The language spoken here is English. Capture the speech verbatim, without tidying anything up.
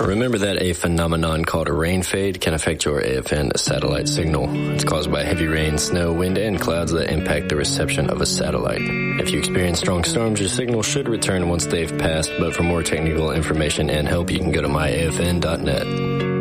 Remember that a phenomenon called a rain fade can affect your A F N satellite signal. It's caused by heavy rain, snow, wind, and clouds that impact the reception of a satellite. If you experience strong storms, your signal should return once they've passed, but for more technical information and help, you can go to my A F N dot net.